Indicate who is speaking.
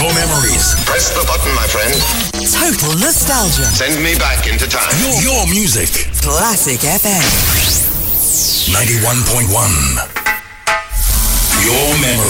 Speaker 1: Your memories.
Speaker 2: Press the button, my friend.
Speaker 3: Total nostalgia.
Speaker 2: Send me back into time.
Speaker 1: Your music.
Speaker 3: Classic FM.
Speaker 1: 91.1. Your memories.